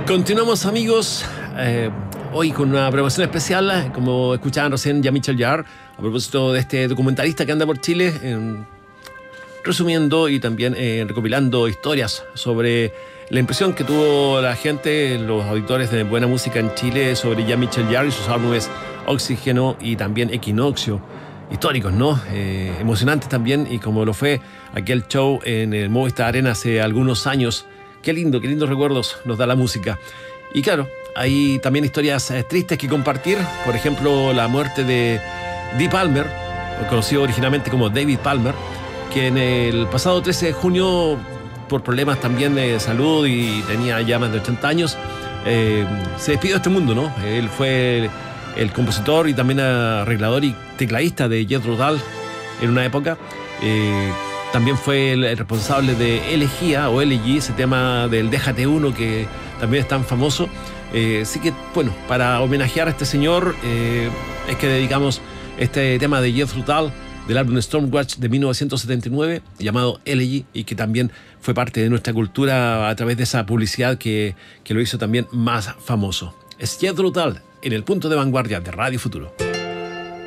Continuamos, amigos, hoy con una programación especial, como escuchaban recién Jean-Michel Jarre, a propósito de este documentalista que anda por Chile, resumiendo y también recopilando historias sobre la impresión que tuvo la gente, los auditores de buena música en Chile, sobre Jean-Michel Jarre y sus álbumes Oxígeno y también Equinoccio. Históricos, ¿no? Emocionantes también, y como lo fue aquel show en el Movistar Arena hace algunos años. Qué lindos recuerdos nos da la música. Y claro, hay también historias tristes que compartir. Por ejemplo, la muerte de Dee Palmer, conocido originalmente como David Palmer, que en el pasado 13 de junio, por problemas también de salud y tenía ya más de 80 años, se despidió de este mundo, ¿no? Él fue el compositor y también arreglador y tecladista de Jethro Tull en una época. También fue el responsable de Elegía o Elegy, ese tema del Déjate Uno que también es tan famoso. Así que, bueno, para homenajear a este señor es que dedicamos este tema de Jethro Tull del álbum Stormwatch de 1979 llamado Elegy, y que también fue parte de nuestra cultura a través de esa publicidad que lo hizo también más famoso. Es Jethro Tull en el punto de vanguardia de Radio Futuro.